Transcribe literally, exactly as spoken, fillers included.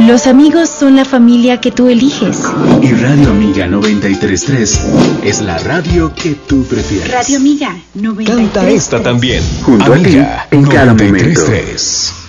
Los amigos son la familia que tú eliges. Y Radio Amiga noventa y tres punto tres es la radio que tú prefieres. Radio Amiga noventa y tres punto tres. Canta esta también. Junto Amiga a ti en cada noventa y tres momento. punto tres.